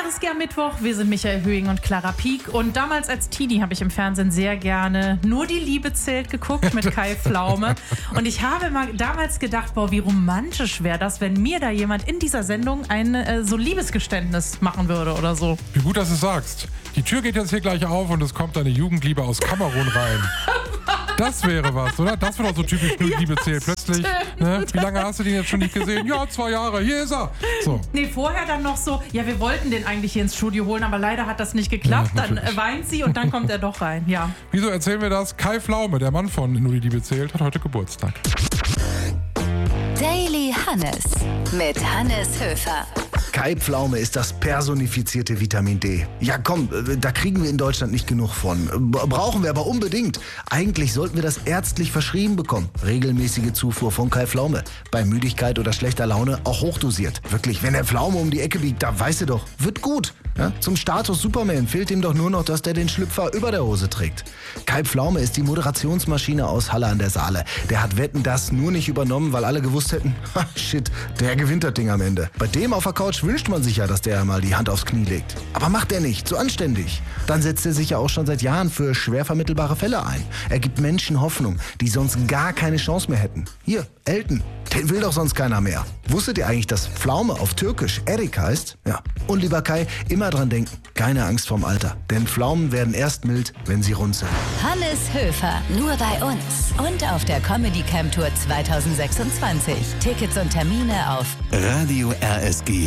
ist gern Mittwoch. Wir sind Michael Höhing und Clara Pieck. Und damals als Teenie habe ich im Fernsehen sehr gerne Nur die Liebe zählt geguckt mit Kai Pflaume. Und ich habe mal damals gedacht, boah, wie romantisch wäre das, wenn mir da jemand in dieser Sendung ein so Liebesgeständnis machen würde oder so. Wie gut, dass du es sagst. Die Tür geht jetzt hier gleich auf und es kommt eine Jugendliebe aus Kamerun rein. Das wäre was, oder? Das wäre doch so typisch Nur die Liebe zählt. Plötzlich, ne? Wie lange hast du den jetzt schon nicht gesehen? Ja, 2 Jahre, hier ist er. So. Nee, vorher dann noch so, ja, wir wollten den eigentlich hier ins Studio holen, aber leider hat das nicht geklappt. Ja, dann weint sie und dann kommt er doch rein, ja. Wieso erzählen wir das? Kai Pflaume, der Mann von Nur die Liebe zählt, hat heute Geburtstag. Daily Hannes mit Hannes Höfer. Kai Pflaume ist das personifizierte Vitamin D. Ja komm, da kriegen wir in Deutschland nicht genug von. Brauchen wir aber unbedingt. Eigentlich sollten wir das ärztlich verschrieben bekommen. Regelmäßige Zufuhr von Kai Pflaume. Bei Müdigkeit oder schlechter Laune auch hochdosiert. Wirklich, wenn der Pflaume um die Ecke biegt, da weißt du doch, wird gut. Ja? Zum Status Superman fehlt ihm doch nur noch, dass der den Schlüpfer über der Hose trägt. Kai Pflaume ist die Moderationsmaschine aus Halle an der Saale. Der hat Wetten, das nur nicht übernommen, weil alle gewusst hätten, shit, der gewinnt das Ding am Ende. Bei dem auf der Couch wünscht man sich ja, dass der mal die Hand aufs Knie legt. Aber macht er nicht, so anständig. Dann setzt er sich ja auch schon seit Jahren für schwer vermittelbare Fälle ein. Er gibt Menschen Hoffnung, die sonst gar keine Chance mehr hätten. Hier, Elton, den will doch sonst keiner mehr. Wusstet ihr eigentlich, dass Pflaume auf Türkisch Erik heißt? Ja. Und lieber Kai, immer dran denken, keine Angst vorm Alter. Denn Pflaumen werden erst mild, wenn sie rund sind. Hannes Höfer, nur bei uns. Und auf der Comedy Camp Tour 2026. Tickets und Termine auf Radio RSG.